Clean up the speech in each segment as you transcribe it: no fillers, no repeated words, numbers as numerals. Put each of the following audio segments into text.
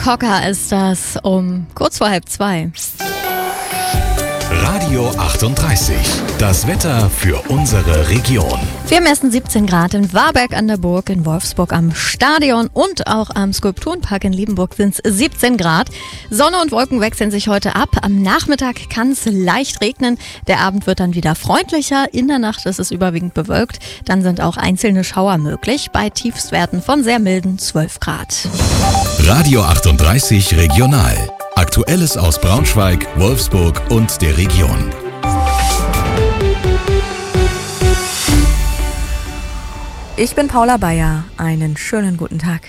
Cocker ist das um kurz vor 1:30. Radio 38, das Wetter für unsere Region. Wir messen 17 Grad in Warberg an der Burg, in Wolfsburg am Stadion und auch am Skulpturenpark in Liebenburg sind es 17 Grad. Sonne und Wolken wechseln sich heute ab. Am Nachmittag kann es leicht regnen. Der Abend wird dann wieder freundlicher. In der Nacht ist es überwiegend bewölkt. Dann sind auch einzelne Schauer möglich bei Tiefstwerten von sehr milden 12 Grad. Radio 38 Regional. Aktuelles aus Braunschweig, Wolfsburg und der Region. Ich bin Paula Bayer. Einen schönen guten Tag.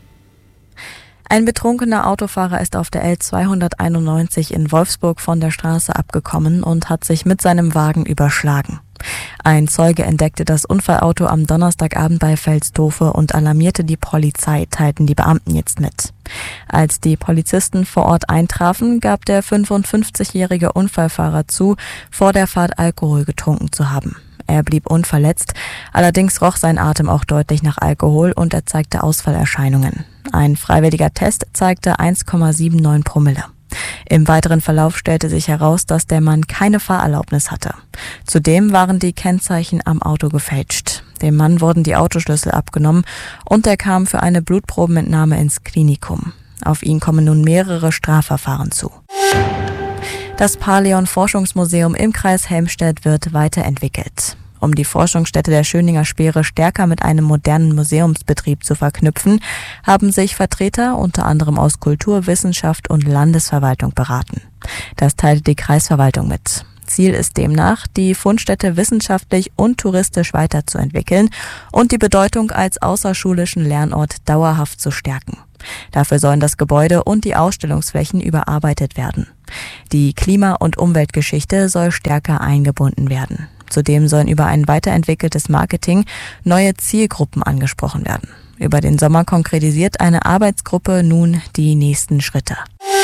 Ein betrunkener Autofahrer ist auf der L291 in Wolfsburg von der Straße abgekommen und hat sich mit seinem Wagen überschlagen. Ein Zeuge entdeckte das Unfallauto am Donnerstagabend bei Velsdorfe und alarmierte die Polizei, teilten die Beamten jetzt mit. Als die Polizisten vor Ort eintrafen, gab der 55-jährige Unfallfahrer zu, vor der Fahrt Alkohol getrunken zu haben. Er blieb unverletzt, allerdings roch sein Atem auch deutlich nach Alkohol und er zeigte Ausfallerscheinungen. Ein freiwilliger Test zeigte 1,79 Promille. Im weiteren Verlauf stellte sich heraus, dass der Mann keine Fahrerlaubnis hatte. Zudem waren die Kennzeichen am Auto gefälscht. Dem Mann wurden die Autoschlüssel abgenommen und er kam für eine Blutprobenentnahme ins Klinikum. Auf ihn kommen nun mehrere Strafverfahren zu. Das Paleon-Forschungsmuseum im Kreis Helmstedt wird weiterentwickelt. Um die Forschungsstätte der Schöninger Speere stärker mit einem modernen Museumsbetrieb zu verknüpfen, haben sich Vertreter unter anderem aus Kultur, Wissenschaft und Landesverwaltung beraten. Das teilte die Kreisverwaltung mit. Ziel ist demnach, die Fundstätte wissenschaftlich und touristisch weiterzuentwickeln und die Bedeutung als außerschulischen Lernort dauerhaft zu stärken. Dafür sollen das Gebäude und die Ausstellungsflächen überarbeitet werden. Die Klima- und Umweltgeschichte soll stärker eingebunden werden. Zudem sollen über ein weiterentwickeltes Marketing neue Zielgruppen angesprochen werden. Über den Sommer konkretisiert eine Arbeitsgruppe nun die nächsten Schritte.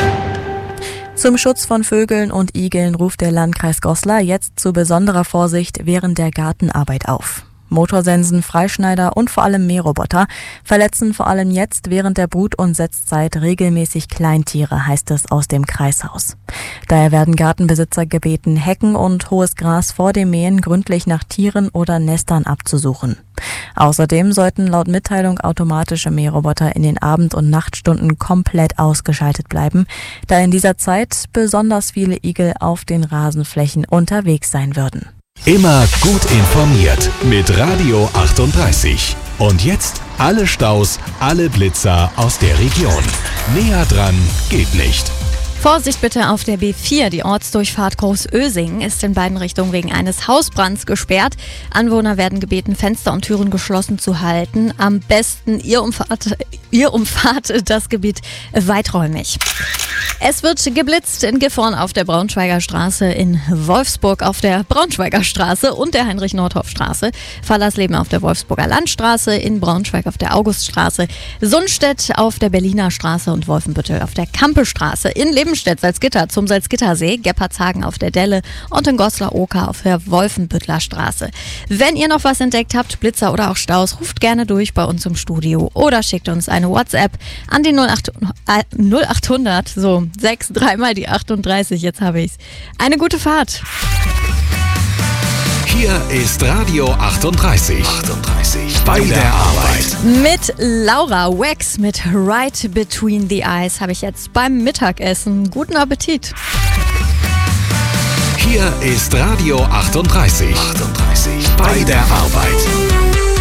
Zum Schutz von Vögeln und Igeln ruft der Landkreis Goslar jetzt zu besonderer Vorsicht während der Gartenarbeit auf. Motorsensen, Freischneider und vor allem Mähroboter verletzen vor allem jetzt während der Brut- und Setzzeit regelmäßig Kleintiere, heißt es aus dem Kreishaus. Daher werden Gartenbesitzer gebeten, Hecken und hohes Gras vor dem Mähen gründlich nach Tieren oder Nestern abzusuchen. Außerdem sollten laut Mitteilung automatische Mähroboter in den Abend- und Nachtstunden komplett ausgeschaltet bleiben, da in dieser Zeit besonders viele Igel auf den Rasenflächen unterwegs sein würden. Immer gut informiert mit Radio 38. Und jetzt alle Staus, alle Blitzer aus der Region. Näher dran geht nicht. Vorsicht bitte auf der B4. Die Ortsdurchfahrt Großösingen ist in beiden Richtungen wegen eines Hausbrands gesperrt. Anwohner werden gebeten, Fenster und Türen geschlossen zu halten. Am besten ihr umfahrt das Gebiet weiträumig. Es wird geblitzt in Gifhorn auf der Braunschweiger Straße, in Wolfsburg auf der Braunschweiger Straße und der Heinrich-Nordhoff-Straße, Fallersleben auf der Wolfsburger Landstraße, in Braunschweig auf der Auguststraße, Sundstedt auf der Berliner Straße und Wolfenbüttel auf der Kampestraße, in Lebenstedt Salzgitter zum Salzgittersee, Gebhardshagen auf der Delle und in Goslar-Oker auf der Wolfenbüttler Straße. Wenn ihr noch was entdeckt habt, Blitzer oder auch Staus, ruft gerne durch bei uns im Studio oder schickt uns eine WhatsApp an die 0800, so 6, 3 mal die 38, jetzt habe ich's. Eine gute Fahrt. Hier ist Radio 38. Bei der Arbeit. Mit Laura Wax mit Right Between the Eyes habe ich jetzt beim Mittagessen. Guten Appetit. Hier ist Radio 38. Bei der Arbeit.